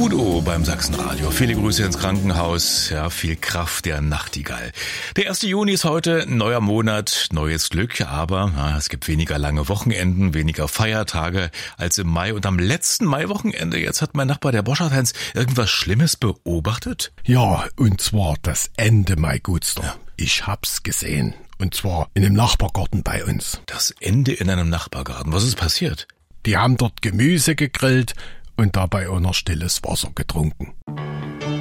Udo beim Sachsenradio. Viele Grüße ins Krankenhaus. Ja, viel Kraft der Nachtigall. Der 1. Juni ist heute, neuer Monat, neues Glück. Aber es gibt weniger lange Wochenenden, weniger Feiertage als im Mai. Und am letzten Maiwochenende, jetzt hat mein Nachbar, der Boschert-Heinz, irgendwas Schlimmes beobachtet? Ja, und zwar das Ende Mai, Gutster. Ja. Ich hab's gesehen. Und zwar in einem Nachbargarten bei uns. Das Ende in einem Nachbargarten. Was ist passiert? Die haben dort Gemüse gegrillt und dabei auch noch stilles Wasser getrunken.